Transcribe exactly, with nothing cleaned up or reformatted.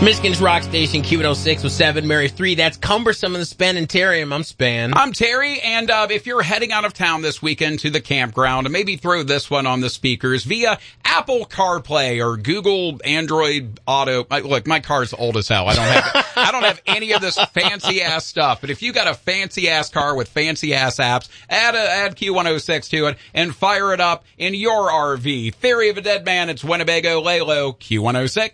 Michigan's Rock Station, Q one oh six with seven, Mary three. That's Cumbersome in the Spanitarium. I'm Span. I'm Terry, and uh, if you're heading out of town this weekend to the campground, maybe throw this one on the speakers via Apple CarPlay or Google Android Auto. Look, my car's old as hell. I don't have I don't have any of this fancy ass stuff. But if you got a fancy ass car with fancy ass apps, add a, add Q one oh six to it and fire it up in your R V. Theory of a Dead Man. It's Winnebago Lalo, Q one oh six.